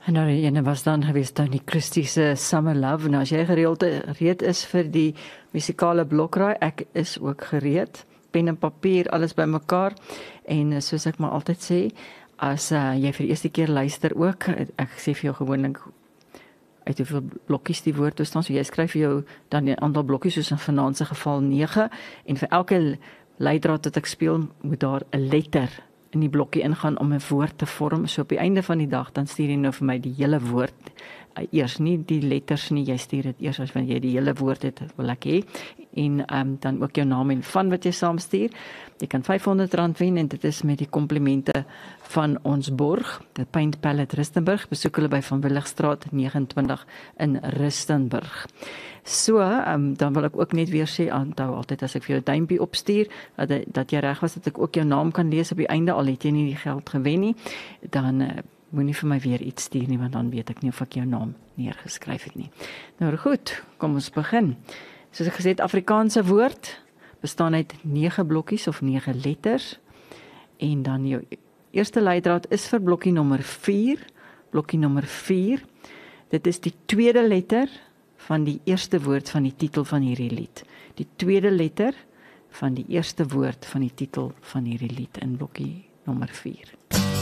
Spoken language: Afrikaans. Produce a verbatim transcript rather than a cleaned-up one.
En nou die ene was dan gewees Tony Christie se Summer Love. Nou as jy gereeld gereed is vir die musikale blokraai, ek is ook gereed. Pen en papier, alles bymekaar. En soos ek maar altyd sê, as uh, jy vir die eerste keer luister ook, ek sê vir jou gewoonlik uit hoeveel blokkies die woord toe staan, so jy skryf vir jou dan 'n aantal blokkies, soos in vanaand se geval nege, en vir elke leidraad wat ek speel, moet daar 'n letter in die blokkie ingaan om 'n woord te vorm. So op die einde van die dag, dan stuur jy nou vir my die hele woord, uh, eers nie die letters nie, jy stuur dit eers as wanneer jy die hele woord het, wil ek hê, en um, dan ook jou naam en van wat jy saamstuur. Jy kan vyfhonderd rand wen, en dit is met die komplimente van ons borg, die Paint Palette Rustenburg. Besoek hulle by Van Willigstraat vyf nege in Rustenburg. So, um, dan wil ek ook net weer sê, onthou altyd as ek vir jou 'n duimpie opstuur, dat, dat jy reg was, dat ek ook jou naam kan lees op die einde, al het jy nie die geld gewen nie, dan uh, moenie vir my weer iets stuur nie, want dan weet ek nie of ek jou naam neergeskryf het nie. Nou goed, kom ons begin. Soos ek gesê het, Afrikaanse woord bestaan uit nege blokkies of nege letters, en dan jou eerste leidraad is vir blokkie nommer vier, blokkie nommer vier, dit is die tweede letter van die eerste woord van die titel van hierdie lied. Die tweede letter van die eerste woord van die titel van hierdie lied in blokkie nommer vier.